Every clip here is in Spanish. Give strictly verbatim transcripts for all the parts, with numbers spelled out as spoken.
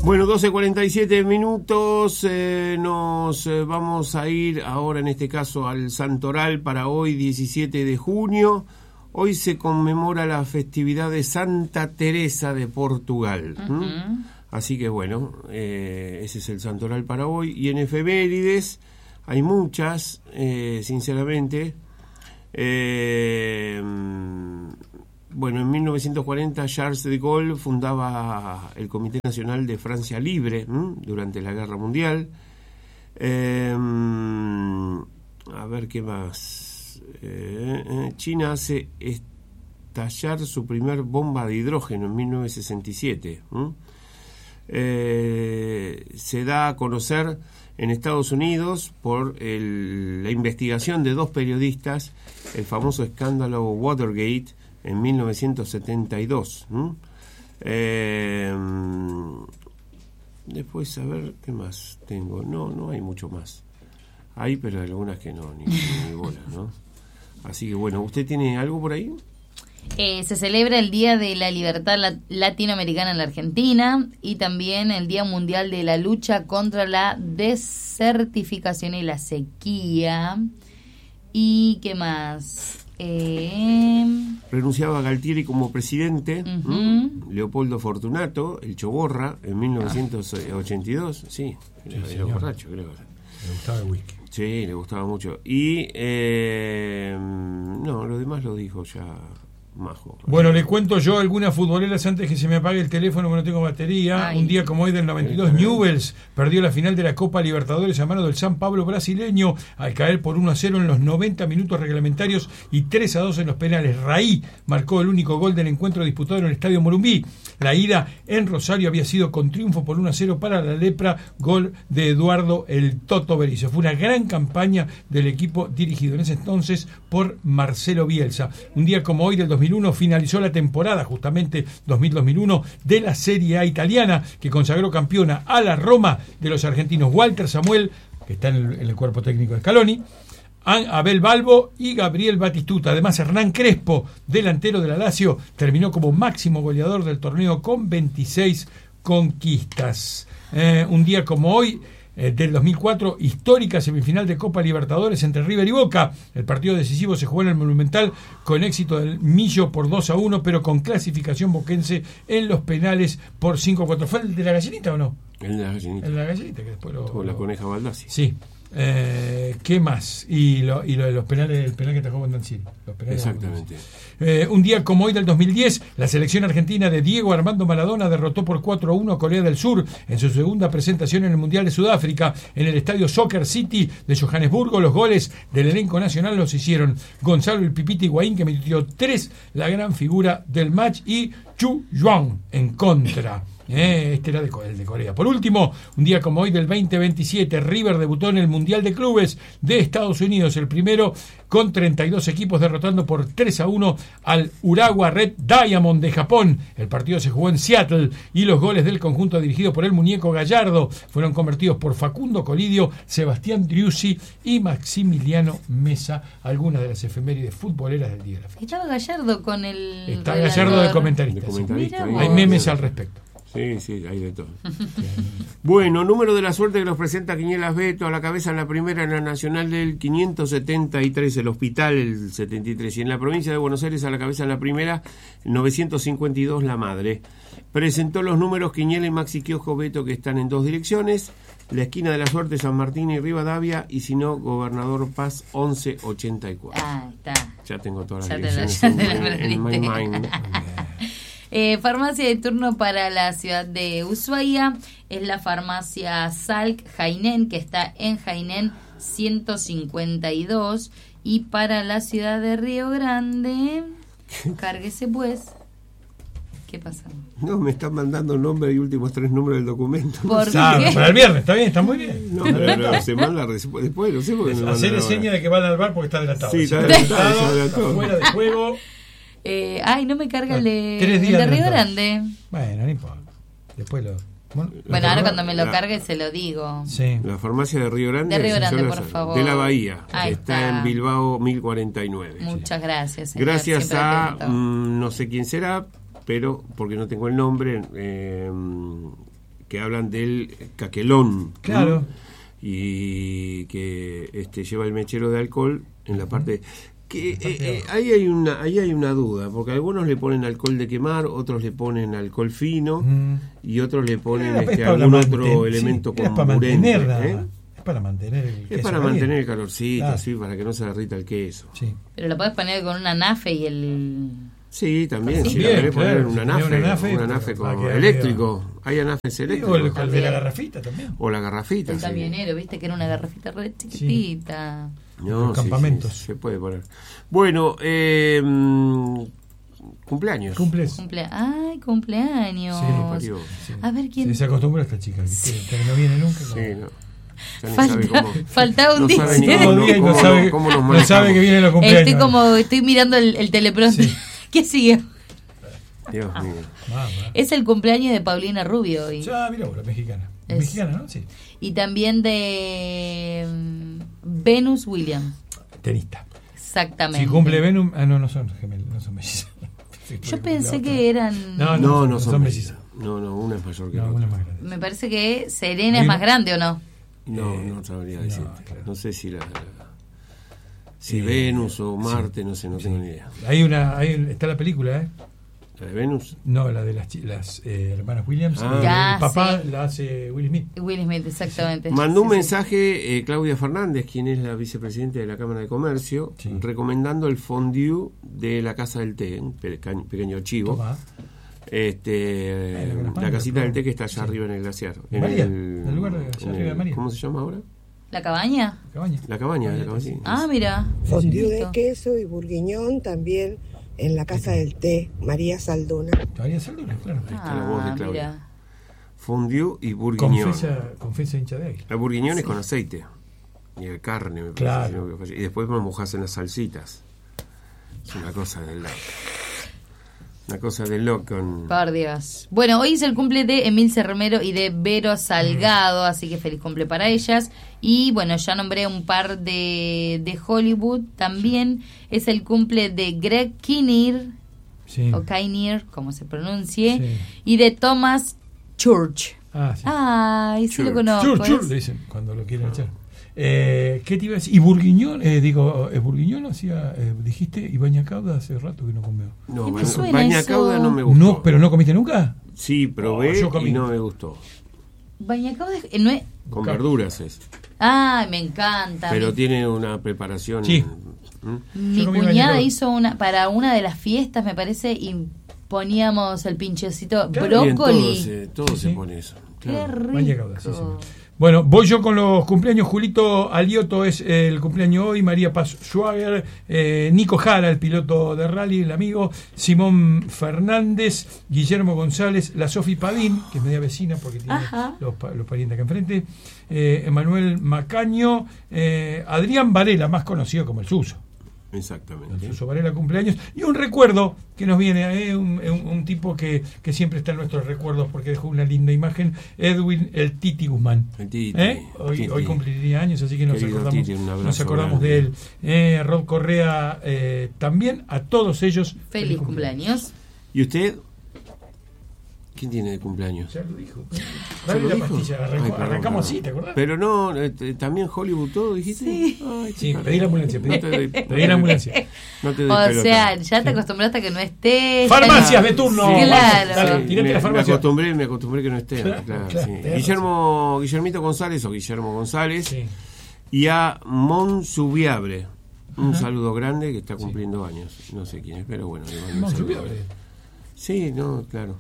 Bueno, doce cuarenta y siete minutos, eh, nos eh, vamos a ir ahora en este caso al Santoral para hoy, diecisiete de junio. Hoy se conmemora la festividad de Santa Teresa de Portugal. Uh-huh. ¿Mm? Así que bueno, eh, ese es el Santoral para hoy. Y en efemérides hay muchas, eh, sinceramente. Eh, Bueno, en mil novecientos cuarenta Charles de Gaulle fundaba el Comité Nacional de Francia Libre, ¿m? durante la Guerra Mundial. Eh, a ver qué más. Eh, eh, China hace estallar su primer bomba de hidrógeno en mil novecientos sesenta y siete. Eh, se da a conocer en Estados Unidos por el, la investigación de dos periodistas, el famoso escándalo Watergate, en mil novecientos setenta y dos. ¿Mm? Eh, después, a ver, ¿qué más tengo? No, no hay mucho más. Hay, pero hay algunas que no, ni, ni bola, ¿no? Así que bueno, ¿usted tiene algo por ahí? Eh, se celebra el Día de la Libertad Lat- Latinoamericana en la Argentina y también el Día Mundial de la Lucha contra la Desertificación y la Sequía. ¿Y qué más? Eh... Renunciaba Galtieri como presidente. Uh-huh. Leopoldo Fortunato, el Choborra, en mil novecientos ochenta y dos. Sí, era, sí era borracho, creo. Le gustaba el whisky. Sí, le gustaba mucho. Y eh, no, lo demás lo dijo ya Majo. Bueno, le cuento yo algunas futboleras antes que se me apague el teléfono, que no tengo batería. Ay. Un día como hoy del noventa y dos, Newell's perdió la final de la Copa Libertadores a mano del San Pablo brasileño al caer por uno a cero en los noventa minutos reglamentarios y tres a dos en los penales. Raí marcó el único gol del encuentro disputado en el Estadio Morumbí. La ida en Rosario había sido con triunfo por uno a cero para la Lepra, gol de Eduardo el Toto Berizzo. Fue una gran campaña del equipo dirigido en ese entonces por Marcelo Bielsa. Un día como hoy del dos mil uno finalizó la temporada justamente dos mil dos mil uno de la Serie A italiana, que consagró campeona a la Roma de los argentinos Walter Samuel, que está en el, en el cuerpo técnico de Scaloni, Abel Balbo y Gabriel Batistuta. Además, Hernán Crespo, delantero de la Lazio, terminó como máximo goleador del torneo con veintiséis conquistas. Eh, un día como hoy eh, del dos mil cuatro, histórica semifinal de Copa Libertadores entre River y Boca. El partido decisivo se jugó en el Monumental con éxito del Millo por dos a uno, pero con clasificación boquense en los penales por cinco a cuatro. ¿Fue el de la Gallinita o no? El de la Gallinita. El de la Gallinita, que después lo... Tuvo la Coneja Baldassi. Sí. Eh, ¿Qué más? Y lo, y lo de los penales, el penal que atajó Bondancieri. Exactamente. Eh, un día como hoy del dos mil diez, la selección argentina de Diego Armando Maradona derrotó por cuatro a uno a Corea del Sur en su segunda presentación en el Mundial de Sudáfrica en el estadio Soccer City de Johannesburgo. Los goles del elenco nacional los hicieron Gonzalo el Pipita Higuaín, que metió tres, la gran figura del match, y Chu Yuan en contra. Eh, este era de, el de Corea. Por último, un día como hoy del veinte veintisiete, River debutó en el Mundial de Clubes de Estados Unidos, el primero con treinta y dos equipos, derrotando por tres a uno al Urawa Red Diamond de Japón. El partido se jugó en Seattle y los goles del conjunto dirigido por el muñeco Gallardo fueron convertidos por Facundo Colidio, Sebastián Driussi y Maximiliano Mesa. Algunas de las efemérides futboleras del día de la fecha. Estaba Gallardo con el... Está Gallardo de comentarista. De comentarista. Sí. Hay memes al respecto. Sí, sí, hay de todo. Bueno, número de la suerte que nos presenta Quinielas Beto, a la cabeza en la primera, en la nacional del quinientos setenta y tres, el hospital el setenta y tres, y en la provincia de Buenos Aires a la cabeza en la primera, novecientos cincuenta y dos, la madre. Presentó los números Quiniela y Maxi Kiosco Beto, que están en dos direcciones, la esquina de la suerte San Martín y Rivadavia, y si no, Gobernador Paz once ochenta y cuatro. Ah, está. Ya tengo todas ya las direcciones te la, en, en, en my mind. Eh, farmacia de turno para la ciudad de Ushuaia es la farmacia Salk Jainén, que está en Jainén ciento cincuenta y dos, y para la ciudad de Río Grande, cárguese pues. ¿Qué pasa? No, me están mandando nombre y últimos tres números del documento. ¿Por qué? Ah, para el viernes, está bien, está muy bien. No, pero, pero se manda después, después, no sé por qué me hacerle seña de que van al bar porque está adelantado. Sí, está adelantado, está adelantado. Fuera de juego. Eh, ay, no me carga el de, Tres días el de Río Grande. Bueno, no importa. Después lo... Bueno, bueno ahora cuando me lo la, cargue se lo digo. Sí. La farmacia de Río Grande. De Río Grande, por favor. De la Bahía. Ahí está, está en Bilbao mil cuarenta y nueve. Muchas gracias, señor. Gracias a, mmm, no sé quién será, pero porque no tengo el nombre, eh, que hablan del caquelón. Claro. ¿no? Y que este lleva el mechero de alcohol en la parte... que eh, eh, ahí hay una ahí hay una duda, porque algunos le ponen alcohol de quemar, otros le ponen alcohol fino mm. y otros le ponen es este, algún otro manten, elemento sí, comburente. Es para mantener, ¿eh? Es para mantener el queso. Es para caliente. mantener el calorcito, claro. sí, para que no se derrita el queso. Sí. Pero lo podés poner con una nafe y el... Sí, también, Sí, si bien, la querés claro, poner una si nafe, una nafe, una nafe va a con quedar eléctrico. Hay anafes Sí, eléctricos. o el, el de la garrafita también. O la garrafita. El sí. camionero, viste que era una garrafita re chiquitita. No, los sí, campamentos. sí, se puede poner. Bueno, eh, cumpleaños. Cumples. Cumple... Ay, cumpleaños. Sí, lo parió. Sí. A ver quién... Sí, se acostumbra a esta chica, ¿viste? Sí. Que no viene nunca. Sí, como... no. Ya ni Falta, sabe cómo, faltaba un no día. sabe ni Todo cómo, día y no cómo- sabe, cómo nos no manejamos. sabe que viene los cumpleaños. Estoy como, estoy mirando el, el teleprompter. Sí. ¿Qué sigue? Dios mío. Ah, bueno. Es el cumpleaños de Paulina Rubio hoy. Ya, mira vos, la mexicana. Es- Mexicana, ¿no? Sí. Y también de mm, Venus Williams. Tenista. Exactamente. Si cumple Venus. Ah, no, no son gemelos, no son mellizas. Sí, Yo porque pensé la que otra- eran... No, No, no son son mellizas. mellizas. No, no, una es mayor que la No, otra. una más grande. Me parece que Serena Hay es más una- grande, ¿o no? No, Eh, no sabría no, decirte. claro. No sé si la, si Eh, Venus o Marte, no sé, no tengo ni idea. Hay una, hay, un- está la película, ¿eh? ¿La de Venus? No, la de las, chi- las eh, hermanas Williams. Ah. Eh, Ya, el papá sí. la hace Will Smith. Will Smith, exactamente. Mandó un Sí, sí. mensaje eh, Claudia Fernández, quien es la vicepresidenta de la Cámara de Comercio, Sí. recomendando el fondue de la Casa del Té, un pequeño, pequeño archivo. Toma. Este, Ahí, con las la palmas, casita claro. del té que está allá Sí. arriba en el glaciar. De En María, el, en el lugar de allá en arriba de el- María. ¿Cómo se llama ahora? ¿La cabaña? Cabaña. La cabaña, la cabaña. sí. Ah, mira. Fondue de Listo. queso y bourguignon también en la Casa del Té, María Salduna. María Salduna, claro. Ahí está la voz de Ah, Claudia. mira. Fondue y bourguignon. Confesa, confesa hincha de águila. La bourguignon es con aceite. Y el carne, me parece, Claro. si no me falla. Y después me mojas en las salsitas. Es una cosa de loco. Una cosa de loco. con- Por Dios. Bueno, hoy es el cumple de Emilce Romero y de Vero Salgado, así que feliz cumple para ellas. Y bueno, ya nombré un par de, de Hollywood. También es el cumple de Greg Kinnear, Sí. o Kinnear, como se pronuncie, Sí. y de Thomas Church. Ah, sí. Ay, sí lo Church. conozco. Chur, chur, es- le dicen cuando lo quieren echar. Eh, ¿Qué te iba a decir? ¿Y Bourguignon? Eh, digo, eh, Bourguignon hacía, eh, dijiste, y Baña Cauda hace rato que no comió. No, ¿Qué me baña- suena baña eso? cauda no me gustó. No, pero no comiste nunca. Sí, probé Oh, yo comí. y no me gustó. Bañacauda es- eh, no es- Con Busca- verduras es. Ay, me encanta. Pero mi tiene una preparación. Sí. ¿Mm? mi Yo comí cuñada bañacauda. hizo una, para una de las fiestas, me parece, y poníamos el pinchecito Claro, Bien, todo brócoli. se, todo Sí, se sí. pone eso. Qué Claro. rico. Baña Cauda, sí, señor. Bueno, voy yo con los cumpleaños. Julito Alioto es el cumpleaños hoy, María Paz Schwager, eh, Nico Jara, el piloto de rally, el amigo, Simón Fernández, Guillermo González, la Sofi Padín, que es media vecina porque tiene Ajá. los, pa- los parientes acá enfrente, eh, Emanuel Macaño, eh, Adrián Varela, más conocido como el Suso. El Exactamente. Suso Varela cumpleaños. Y un recuerdo que nos viene, eh, un, un- un tipo que, que siempre está en nuestros recuerdos porque dejó una linda imagen, Edwin el Titi Guzmán. El Titi, ¿Eh? Hoy, Titi. hoy cumpliría años, así que nos Querido acordamos, Titi, un abrazo nos acordamos grande. de él. Eh, Rod Correa, eh, también a todos ellos. Feliz cumpleaños. ¿Y usted? ¿Quién tiene de cumpleaños? Ya lo dijo. ¿Ya Dale lo la dijo? pastilla, arrancó- Ay, perdón, arrancamos perdón. así, ¿te acordás? Pero no, eh, t- también Hollywood todo, dijiste. Sí. Ay, Sí, qué pedí la ambulancia, No pedí, te doy- pedí la ambulancia. No te doy O pelota. sea, ya te acostumbraste a que no esté. Farmacias de turno. Sí, claro. Dale, tirate me, la me farmacia. acostumbré, me acostumbré que no esté. Claro, Claro, claro, sí. tenés Guillermo, Guillermito González o Guillermo González Sí. y a Mon Subiabre. Un Ajá. saludo grande que está cumpliendo años. No sé quién es, pero bueno. le mando un Mon saludo. Subiabre. Sí, no, claro.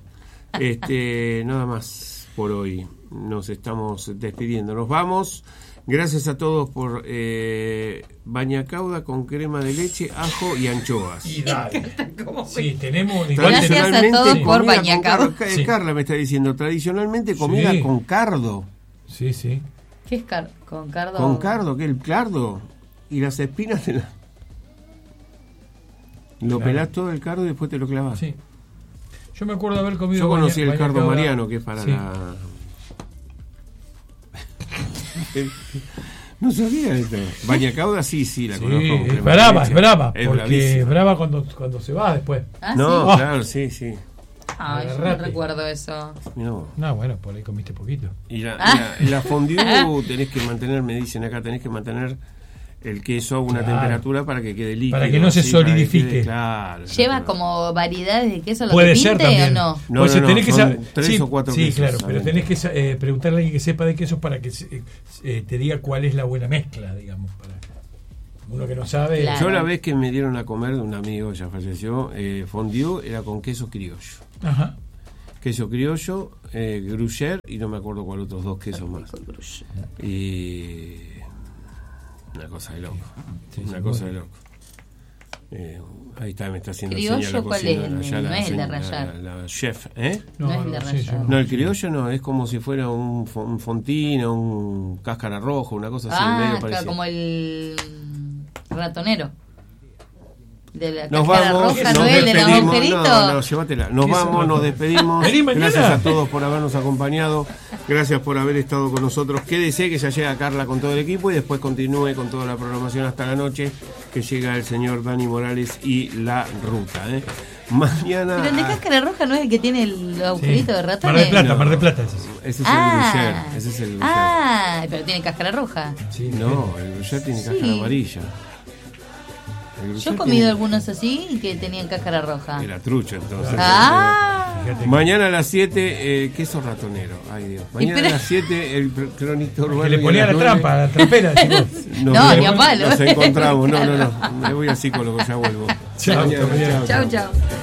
Este, nada más por hoy. Nos estamos despidiendo. Nos vamos. Gracias a todos por eh, bañacauda con crema de leche, ajo y anchoas. Y dale. Sí, tenemos igual Gracias tenemos- a todos Tradicionalmente por comida con bañacauda. cardo. Ca- Sí. Carla me está diciendo, tradicionalmente comida Sí. con cardo. Sí, sí. ¿Qué es car con cardo? Con cardo, que el cardo y las espinas te la- Lo Claro. pelás todo el cardo y después te lo clavas. Sí. Yo me acuerdo de haber comido. Yo conocí baña- el cardo bañacauda. mariano, que es para Sí. la... No sabía esto. Bañacauda sí, sí, la Sí, conozco. con es crema de brava, leche. es brava. Es porque bravísima. es brava cuando, cuando se va después. Ah, No, sí. claro, sí, sí. Ah, yo no recuerdo eso. No. no, bueno, por ahí comiste poquito. Y la, ah. y la, la fondue tenés que mantener, me dicen acá, tenés que mantener el queso a una claro. temperatura para que quede líquido. Para que no se así, solidifique. Quede, claro, ¿Lleva como variedades de queso lo Puede que ser pinte también. o no? No, pues no, no, tenés que saber, tres sí, o cuatro sí, quesos. claro, ¿sabes? pero tenés que eh, preguntarle a alguien que sepa de quesos para que eh, te diga cuál es la buena mezcla, digamos, para uno que no sabe. Claro. Yo la vez que me dieron a comer de un amigo, ya falleció, eh, fondue era con queso criollo. Ajá. Queso criollo, eh, gruyère y no me acuerdo cuál otros dos quesos más. Y una cosa de loco, sí, una cosa de loco. Eh, ahí está, me está haciendo criollo, señal la ¿cuál cocinera, es? ya no la, es el de la, rallar. la, la chef, ¿eh? No, no es el de rallar. No, el criollo no, es como si fuera un, un fontino, un cáscara rojo, una cosa así, ah, medio claro, parecido. Como el ratonero. De la nos cáscara vamos, roja, nos ¿no es el de los despedimos, agujeritos? no, no, llévatela. Nos vamos, nos despedimos. Gracias a todos por habernos acompañado. Gracias por haber estado con nosotros. Quédese que ya llega Carla con todo el equipo y después continúe con toda la programación hasta la noche, que llega el señor Dani Morales y la ruta. ¿eh? Mañana. Pero el de cáscara roja no es el que tiene el agujerito sí. de ratones. Mar de Plata, no, Mar de Plata. Ese, ese es ah, el gruyère. Ese es el gruyère. Ah, pero tiene cáscara roja. Sí, no, el gruyère tiene sí. cáscara amarilla. Yo he comido tiene... algunos así y que tenían cáscara roja. Era trucha, entonces. Ah. Que... Mañana a las siete, eh, queso ratonero. Ay, Dios. Mañana pero... a las siete, el cronista urbano. Que le ponía la trampa, la trampera. Nos, no, ni a palo. Nos encontramos. No, no, no. Me voy al psicólogo, ya vuelvo. Chao, chao. Chao, chao.